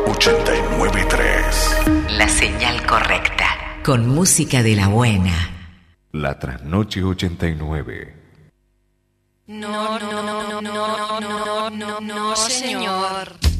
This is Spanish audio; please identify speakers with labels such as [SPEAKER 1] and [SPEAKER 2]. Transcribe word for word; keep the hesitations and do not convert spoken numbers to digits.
[SPEAKER 1] ochenta y nueve punto tres.
[SPEAKER 2] La señal correcta. Con música de la buena.
[SPEAKER 1] La Trasnoche ochenta y nueve.
[SPEAKER 3] No, no, no, no, no, no, no, no, señor.